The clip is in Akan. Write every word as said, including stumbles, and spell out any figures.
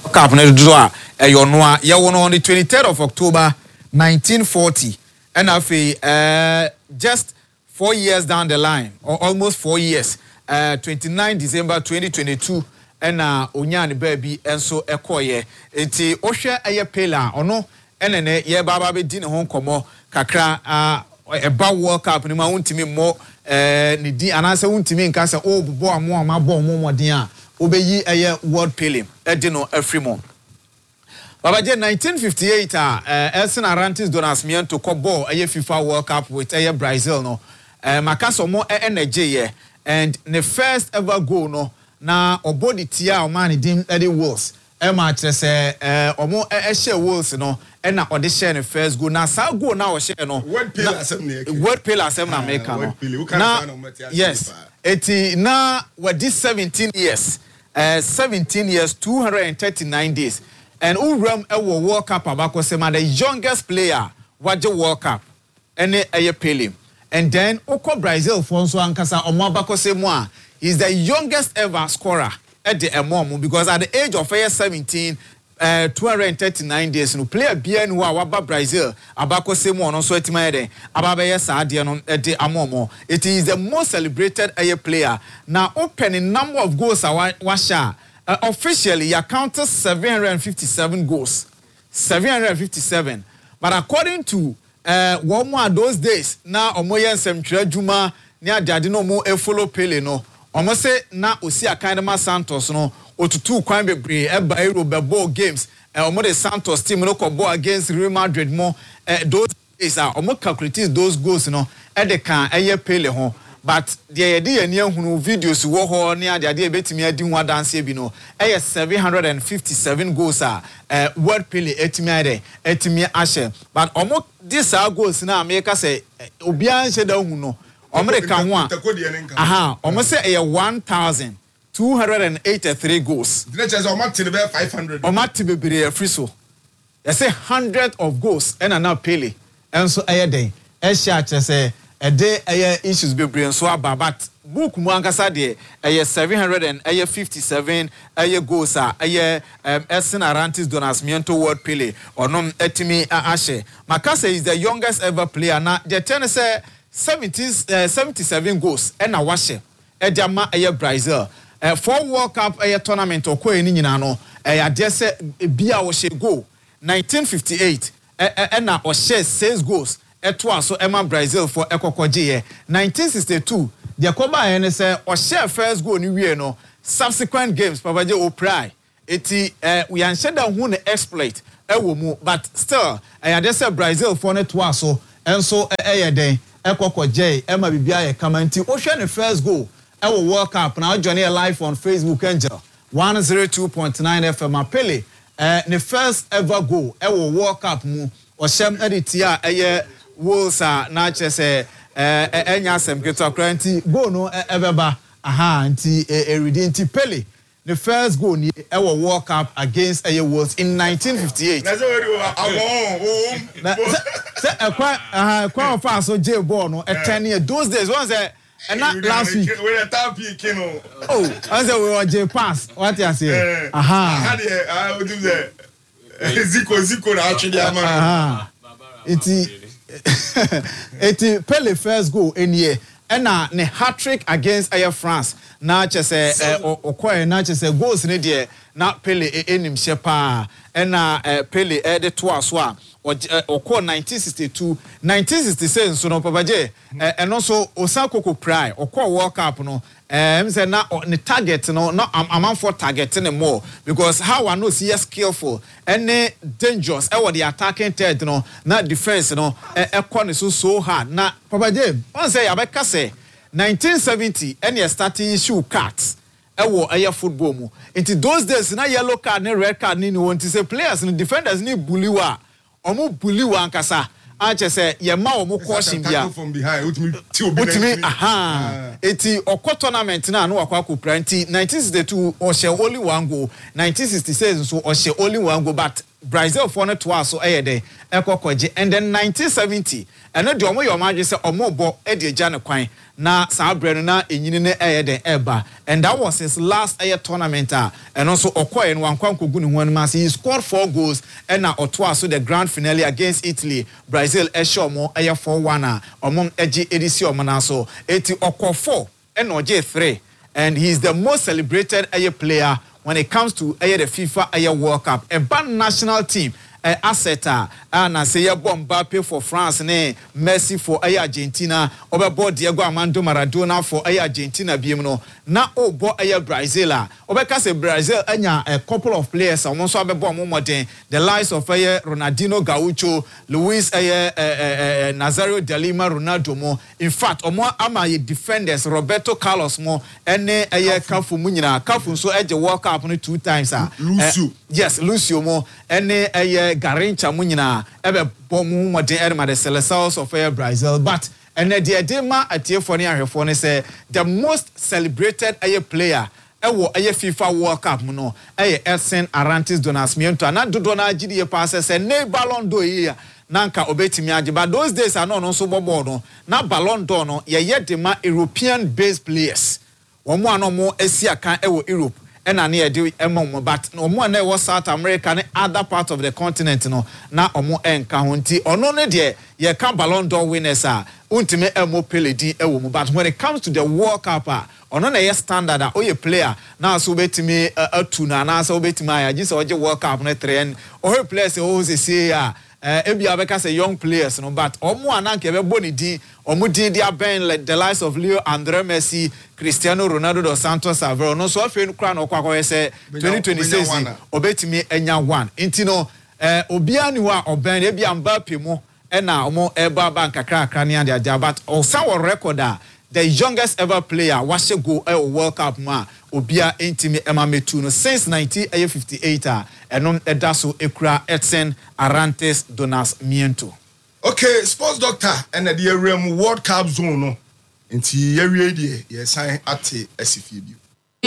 Cup ne do a eyo no a ye won on the twenty-third of October nineteen forty and afi uh just four years down the line or almost four years uh twenty-ninth December twenty twenty-two and uh onyane baby enso ekoye enti ohwe eye Pele ono enene ye baba be di ne ho komo kakra uh eba World Cup ni ma wontimi mo eh ni di anase wontimi nka se o bobo amo amabo mo modin a obeyi eye World Pele e di no afrimo Baba je nineteen fifty-eight ah uh, Edson Arantes do Nascimento ko ball eye FIFA World Cup with eye Brazil no uh, makaso mo e energy ye and the first ever goal no na obodi tia o man dim Eddie Wolves e ma kire se eh omo e share Wolves no e na ode share the first goal na sa goal na o share no word Pele asem na word Pele asem na America no na yes eti na wadi seventeen years uh, seventeen years two hundred thirty-nine days and Uram ewo World Cup abako sema the youngest player waje World Cup ene eye Pele and then oko Brazil fonso ankasa omo abako sema he's the youngest ever scorer at the emom because at the age of seventeen uh, two hundred thirty-nine days no player bia no wa Brazil abako sema no so etima eden ababa ye saade no at the amomo it is the most celebrated eye player now opening number of goals washa Uh, officially, he counted seven hundred fifty-seven goals. seven hundred fifty-seven. But according to uh, one more those days, now Omoyen Semtre Juma, near Jadino Mo e follow Pele no. Omo say na osi Akandema Santos no, otutu kwan bebre eba ero bebo games. Uh, Omo de Santos team no ko ball against Real Madrid mo. Uh, those days are Omo calculate those goals no. E de kan eye Pele ho. But the idea near who videos wo ho near the idea betimi adi ho dance bi no eh seven hundred fifty-seven goals are uh, World Pele etimi ade etimi ahye but omo this are goals na America say obian hye da hu no omo de kan ho aha omo say eh one thousand two hundred eighty-three goals the chance omo te be five hundred omo te be be free so you say hundred of goals and na Pele enso eh den eh hye a say a day aye issues be brain so aba but book mu ankasa de aye seven hundred fifty-seven aye goals a aye um, Edson Arantes do Nascimento World Pele onom etimi ahye Makasa is the youngest ever player na the ten say seventy uh, seventy-seven goals e na wahye e dia ma aye Brazil uh, four World Cup aye tournament okoe ni nyina no aye ade say bia wo hye goal nineteen fifty-eight e, e, e na o hye six goals etwa so Emma Brazil for ekokoje nineteen sixty-two the akoba ene say o share first goal ni wie no subsequent games papaje o pry eti eh we an sheda hu ne exploit ewo mu but still eh ade say Brazil for ne toa so enso eh den ekokoje Emma bibia ye kamanti o hwe ne first goal ewo World Cup na join here live on Facebook Angel one oh two point nine F M Pele eh ne first ever goal ewo World Cup mu o shem editia eh Wolsa na chese eh enya asem keto akranti goal no ebeba aha nti e redeem nti Pele the first goal ni e wo World Cup against aye Wolves in nineteen fifty-eight na se ekwa aha kwa fa so J ball no e ten those days one say and not last week we the tap pick no oh I say we were J pass what you say aha I would do that ziko ziko na actually ama aha iti eti Pele first goal in here and na ne hat-trick against Air France na chese okoye na chese goals ne de na Pele enim shepa and na Pele e de to aso a okọ nineteen sixty-two nineteen sixty-six so no papaje and also Osakoko Pride okọ World Cup no em say na ne target no no amount for targeting them more because how I know see skillful and dangerous e what the attacking third no na defense no e e so so hard na papaje on say abeka say nineteen seventy and you starting issue cards e wo aye football mu into those days na yellow card and red card ni no want to say players and defenders ni bully wa omo bully wa ankasa anche say ye ma omo caution bia from behind ultimate ultimate aha eti okọ tournament na no akwa akopra nti nineteen sixty-two o share only one goal nineteen sixty-six so o share only one goal but Brazil for no twa so eh de ekokwaje and then nineteen seventy and no de omo yo maje say omo bo e de gya ne kwan na saa bre no na enyini ne eh de eba and that was his last eh tournament and also okoye no wankwan kogu ne ho anima he scored four goals and na otwa so the grand finale against Italy Brazil e show mo eh four one a omo eji edisi omo na so eti okọ four and oje three and he is the most celebrated eh player when it comes to uh, the FIFA uh, World Cup. A band national team uh, asset and I say Mbappe for France ne Messi for uh, Argentina over Diego Armando Maradona for uh, Argentina biemno na obo uh, Brazil obeka say Brazil anya a couple of players and also be born modern the likes of uh, Ronaldinho Gaucho Luis uh, uh, uh, Nazario de Lima Ronaldo mo in fact omo ama defenders Roberto Carlos mo ene uh, Cafu munyina Cafu so uh, World Cup no two times uh, Lucio uh, yes Lucio mo ene uh, Garincha munyina ebe bomu modern erma the Seleções of uh, Brazil but and the Adema Atiefoni Ahefoni say the most celebrated uh, player ewo uh, FIFA World Cup no eh Edson Arantes do Nascimento na dodo na agidi e pass say ne Ballon d'Or here nanka obetimi age but those days are no no so bobo no na Ballon d'Or no ye ye de ma European based players omo anomo asia kan ewo Europe and na near do emom but omo na ewo South America and other parts of the continent no na omo enka honti ono ne de ye kan Ballon d'Or winners a untime emo peledi ewo mu but when it comes to the World Cup a ono na ye standard a oye player na so betimi atu na na so betimi aya ji so oje World Cup na three and oye players o se say a ebi abeka say young players no but omo ananke be boni din omo din dia ben like the likes of Leo Andre Messi Cristiano Ronaldo dos Santos Aveiro no so afi no kra no kwakwa say twenty twenty-six obetimi enya one intino eh obia ni wa oben ebi Mbappe mo na omo eba bank kakra kakra ni ade ade but osa wo record the youngest ever player was a go a World Cup ma obia intimi ema metu no since nineteen fifty-eight a enom edaso ekura Edson Arantes do Nascimento. Okay, sports doctor and the World Cup zone no nti ye wie die ye sign ate asifie bi